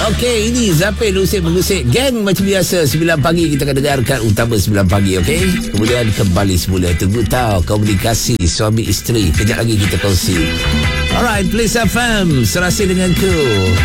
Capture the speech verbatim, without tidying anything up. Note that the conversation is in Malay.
Okey, ini Zapin Lusik-Melusik Gang macam biasa. Sembilan pagi kita akan dengarkan utama sembilan pagi, okey? Kemudian kembali semula. Tunggu tahu komunikasi suami isteri. Kejap lagi kita kongsi. Alright, Please F M serasi denganku.